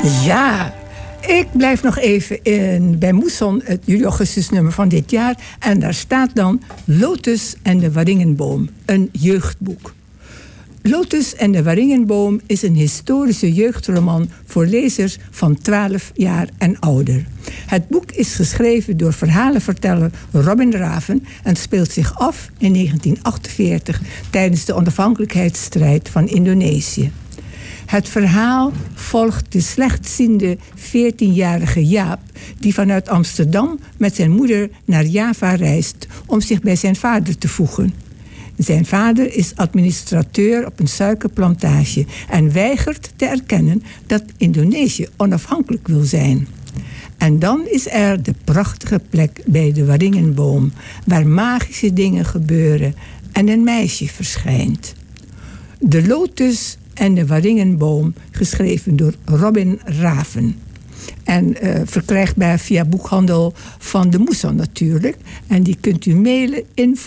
Ja, ik blijf nog even bij Moesson, het juli-augustus nummer van dit jaar. En daar staat dan Lotus en de Waringenboom, een jeugdboek. Lotus en de Waringenboom is een historische jeugdroman voor lezers van 12 jaar en ouder. Het boek is geschreven door verhalenverteller Robin Raven en speelt zich af in 1948 tijdens de onafhankelijkheidsstrijd van Indonesië. Het verhaal volgt de slechtziende 14-jarige Jaap die vanuit Amsterdam met zijn moeder naar Java reist om zich bij zijn vader te voegen. Zijn vader is administrateur op een suikerplantage en weigert te erkennen dat Indonesië onafhankelijk wil zijn. En dan is er de prachtige plek bij de Waringenboom, waar magische dingen gebeuren en een meisje verschijnt. De Lotus en de Waringenboom, geschreven door Robin Raven. En verkrijgbaar via boekhandel van de Moesson natuurlijk. En die kunt u mailen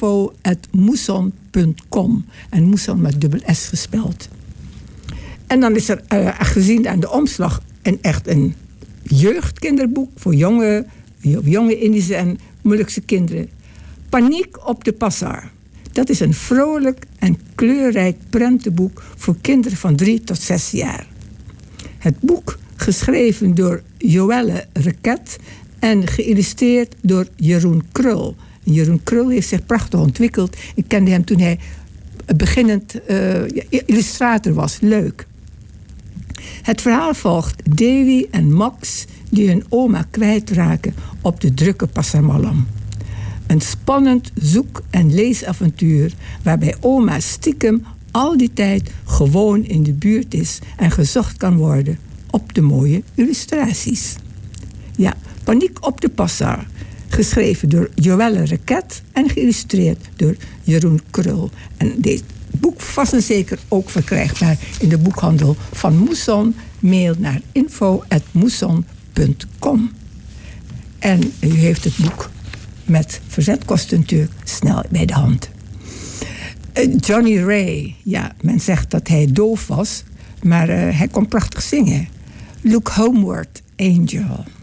info@moesson.com. En Moesson met dubbel S gespeld. En dan is er gezien aan de omslag een jeugdkinderboek voor jonge Indische en moeilijkse kinderen. Paniek op de Pasar. Dat is een vrolijk en kleurrijk prentenboek voor kinderen van 3 tot 6 jaar. Het boek, geschreven door Joelle Requet en geïllustreerd door Jeroen Krul. En Jeroen Krul heeft zich prachtig ontwikkeld. Ik kende hem toen hij beginnend illustrator was. Leuk. Het verhaal volgt Dewi en Max die hun oma kwijtraken op de drukke Pasar Malam. Een spannend zoek- en leesavontuur waarbij oma stiekem al die tijd gewoon in de buurt is en gezocht kan worden op de mooie illustraties. Ja, Paniek op de Pasar. Geschreven door Joelle Requet en geïllustreerd door Jeroen Krul. En dit boek vast en zeker ook verkrijgbaar in de boekhandel van Moesson. Mail naar info@moesson.com. En u heeft het boek met verzetkosten natuurlijk snel bij de hand. Johnny Ray, ja, men zegt dat hij doof was, maar hij kon prachtig zingen. Look Homeward, Angel.